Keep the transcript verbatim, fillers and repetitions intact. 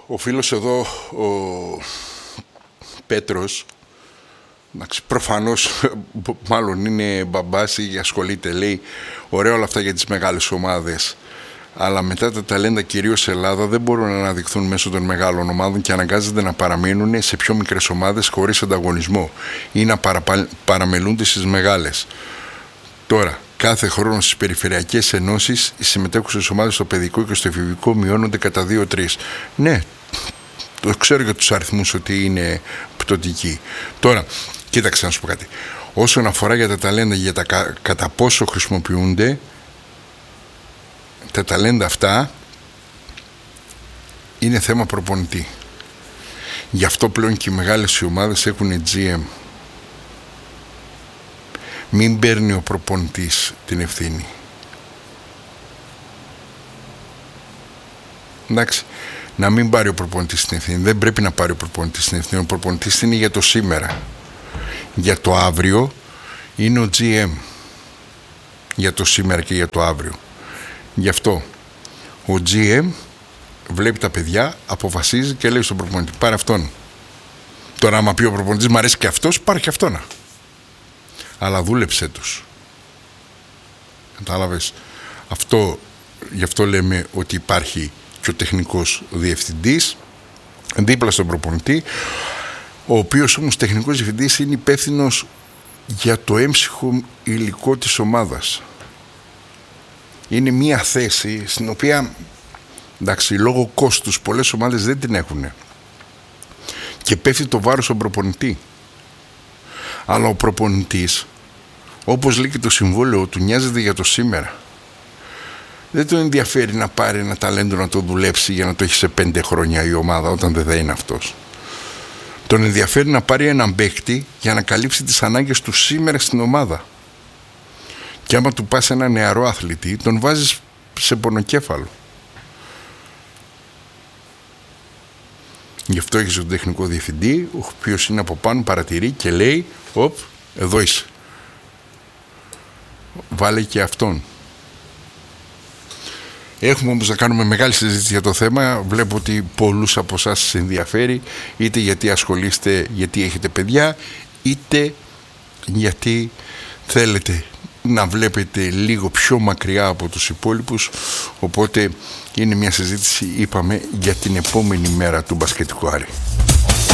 ο φίλος εδώ, ο Πέτρος, προφανώς μάλλον είναι μπαμπάς ή ασχολείται, λέει ωραία όλα αυτά για τις μεγάλες ομάδες, αλλά μετά τα ταλέντα κυρίως Ελλάδα δεν μπορούν να αναδειχθούν μέσω των μεγάλων ομάδων και αναγκάζονται να παραμείνουν σε πιο μικρές ομάδες χωρίς ανταγωνισμό ή να παραπα... παραμελούνται στις μεγάλες. Τώρα, κάθε χρόνο στις περιφερειακές ενώσεις οι συμμετέχουσες ομάδες στο παιδικό και στο εφηβικό μειώνονται κατά δύο τρεις. Ναι, το ξέρω για τους αριθμούς ότι είναι πτωτικοί. Τώρα, κοίταξε να σου πω κάτι. Όσον αφορά για τα ταλέντα, για τα κα, κατά πόσο χρησιμοποιούνται, τα ταλέντα αυτά είναι θέμα προπονητή. Γι' αυτό πλέον και οι μεγάλες ομάδες έχουν τζι εμ. Μην παίρνει ο προπονητής την ευθύνη. Εντάξει, να μην πάρει ο προπονητής την ευθύνη. Δεν πρέπει να πάρει ο προπονητής την ευθύνη. Ο προπονητής είναι για το σήμερα. Για το αύριο είναι ο τζι εμ. Για το σήμερα και για το αύριο. Γι' αυτό ο τζι εμ βλέπει τα παιδιά, αποφασίζει και λέει στον προπονητή πάρε αυτόν. Τώρα άμα πει ο προπονητής μ' αρέσει και αυτός, πάρε και αυτόν. Αλλά δούλεψέ τους. Κατάλαβες. Αυτό, γι' αυτό λέμε ότι υπάρχει και ο τεχνικός διευθυντής δίπλα στον προπονητή, ο οποίος όμως τεχνικός διευθυντής είναι υπεύθυνος για το έμψυχο υλικό της ομάδας. Είναι μια θέση στην οποία, εντάξει, λόγω κόστους πολλές ομάδες δεν την έχουν και πέφτει το βάρος στον προπονητή. Αλλά ο προπονητής, όπως λέει και το συμβόλαιο του, νοιάζεται για το σήμερα. Δεν τον ενδιαφέρει να πάρει ένα ταλέντο να το δουλέψει για να το έχει σε πέντε χρόνια η ομάδα όταν δεν θα είναι αυτός. Τον ενδιαφέρει να πάρει έναν παίκτη για να καλύψει τις ανάγκες του σήμερα στην ομάδα. Και άμα του πας ένα νεαρό αθλητή, τον βάζεις σε πονοκέφαλο. Γι' αυτό έχεις τον τεχνικό διευθυντή, ο οποίος είναι από πάνω, παρατηρεί και λέει «Οπ, εδώ είσαι. Βάλε και αυτόν». Έχουμε όμως να κάνουμε μεγάλη συζήτηση για το θέμα. Βλέπω ότι πολλούς από εσάς σας ενδιαφέρει, είτε γιατί ασχολείστε, γιατί έχετε παιδιά, είτε γιατί θέλετε να βλέπετε λίγο πιο μακριά από τους υπόλοιπους. Οπότε είναι μια συζήτηση, είπαμε, για την επόμενη μέρα του μπασκετικού Άρη.